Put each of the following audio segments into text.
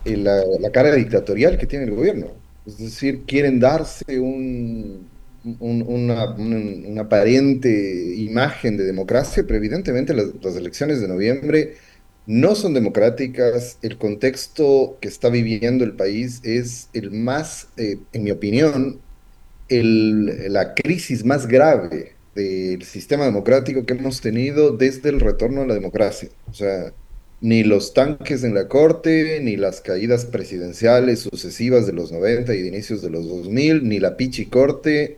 la cara dictatorial que tiene el gobierno. Es decir, quieren darse una aparente imagen de democracia, pero evidentemente las elecciones de noviembre no son democráticas. El contexto que está viviendo el país es el más, en mi opinión, la crisis más grave del sistema democrático que hemos tenido desde el retorno a la democracia. O sea, ni los tanques en la corte, ni las caídas presidenciales sucesivas de los 90 y de inicios de los 2000, ni la pichicorte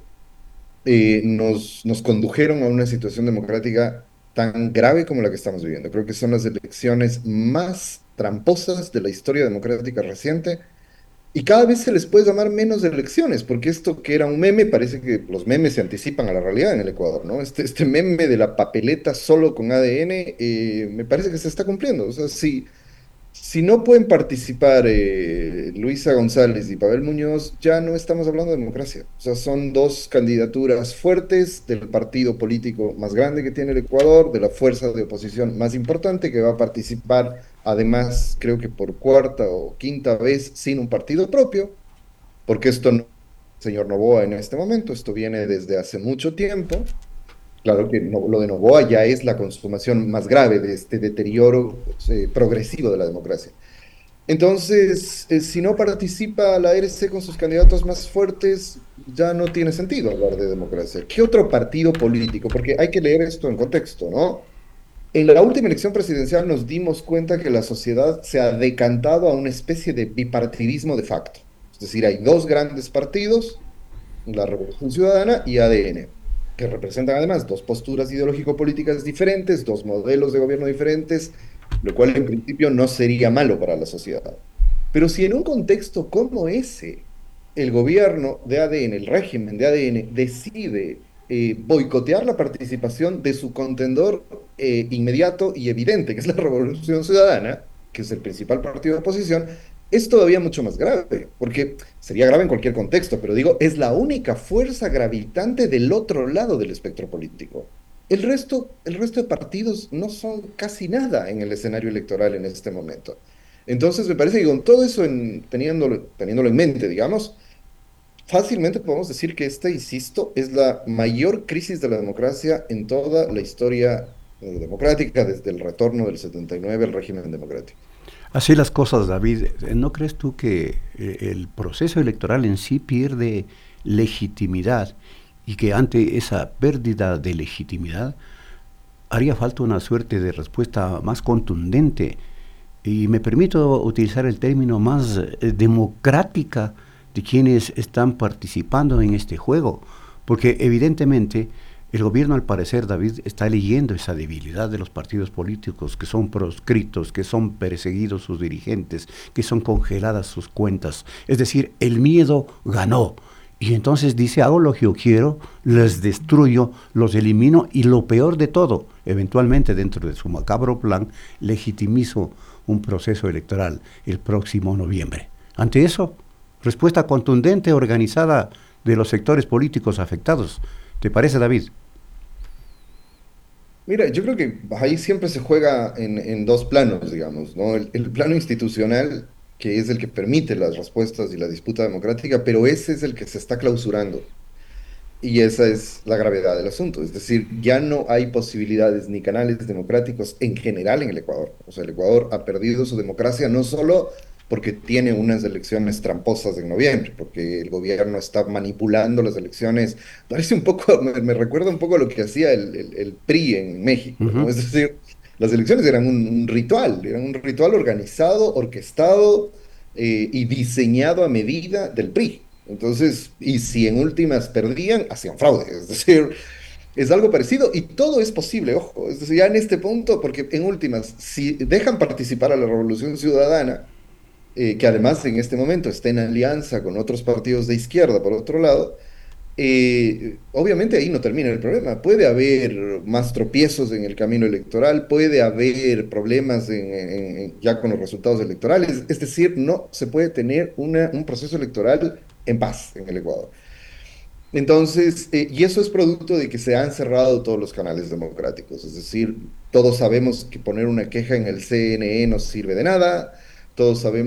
nos condujeron a una situación democrática tan grave como la que estamos viviendo. Creo que son las elecciones más tramposas de la historia democrática reciente y cada vez se les puede llamar menos elecciones, porque esto que era un meme, parece que los memes se anticipan a la realidad en el Ecuador, ¿no? Este meme de la papeleta solo con ADN, me parece que se está cumpliendo. O sea, si no pueden participar Luisa González y Pavel Muñoz, ya no estamos hablando de democracia. O sea, son dos candidaturas fuertes del partido político más grande que tiene el Ecuador, de la fuerza de oposición más importante que va a participar, además, creo que por cuarta o quinta vez sin un partido propio, porque esto no, señor Noboa, en este momento, esto viene desde hace mucho tiempo. Claro que lo de Noboa ya es la consumación más grave de este deterioro progresivo de la democracia. Entonces, si no participa la ARC con sus candidatos más fuertes, ya no tiene sentido hablar de democracia. ¿Qué otro partido político? Porque hay que leer esto en contexto, ¿no? En la última elección presidencial nos dimos cuenta que la sociedad se ha decantado a una especie de bipartidismo de facto. Es decir, hay dos grandes partidos, la Revolución Ciudadana y ADN, que representan además dos posturas ideológico-políticas diferentes, dos modelos de gobierno diferentes, lo cual en principio no sería malo para la sociedad. Pero si en un contexto como ese, el gobierno de ADN, el régimen de ADN, decide boicotear la participación de su contendor inmediato y evidente, que es la Revolución Ciudadana, que es el principal partido de oposición, es todavía mucho más grave, porque sería grave en cualquier contexto, pero digo, es la única fuerza gravitante del otro lado del espectro político. El resto de partidos no son casi nada en el escenario electoral en este momento. Entonces, me parece que con todo eso teniéndolo en mente, digamos, fácilmente podemos decir que esta, insisto, es la mayor crisis de la democracia en toda la historia democrática, desde el retorno del 79 al régimen democrático. Así las cosas, David. ¿No crees tú que el proceso electoral en sí pierde legitimidad y que ante esa pérdida de legitimidad haría falta una suerte de respuesta más contundente? Y me permito utilizar el término más democrática de quienes están participando en este juego, porque evidentemente el gobierno, al parecer, David, está leyendo esa debilidad de los partidos políticos, que son proscritos, que son perseguidos sus dirigentes, que son congeladas sus cuentas. Es decir, el miedo ganó. Y entonces dice, hago lo que yo quiero, les destruyo, los elimino y lo peor de todo, eventualmente dentro de su macabro plan, legitimizo un proceso electoral el próximo noviembre. Ante eso, respuesta contundente, organizada de los sectores políticos afectados. ¿Te parece, David? Mira, yo creo que ahí siempre se juega en dos planos, digamos, ¿no? El plano institucional, que es el que permite las respuestas y la disputa democrática, pero ese es el que se está clausurando. Y esa es la gravedad del asunto. Es decir, ya no hay posibilidades ni canales democráticos en general en el Ecuador. O sea, el Ecuador ha perdido su democracia no solo porque tiene unas elecciones tramposas en noviembre, porque el gobierno está manipulando las elecciones. Parece un poco, me recuerda un poco a lo que hacía el PRI en México, ¿no? Ujú. Es decir, las elecciones eran un ritual organizado, orquestado y diseñado a medida del PRI. Entonces, y si en últimas perdían, hacían fraude. Es decir, es algo parecido y todo es posible, ojo. Es decir, ya en este punto, porque en últimas, si dejan participar a la Revolución Ciudadana, que además en este momento está en alianza con otros partidos de izquierda, por otro lado, obviamente ahí no termina el problema. Puede haber más tropiezos en el camino electoral, puede haber problemas ya con los resultados electorales. Es decir, no se puede tener un proceso electoral en paz en el Ecuador. Entonces, y eso es producto de que se han cerrado todos los canales democráticos. Es decir, todos sabemos que poner una queja en el CNE no sirve de nada, todos sabemos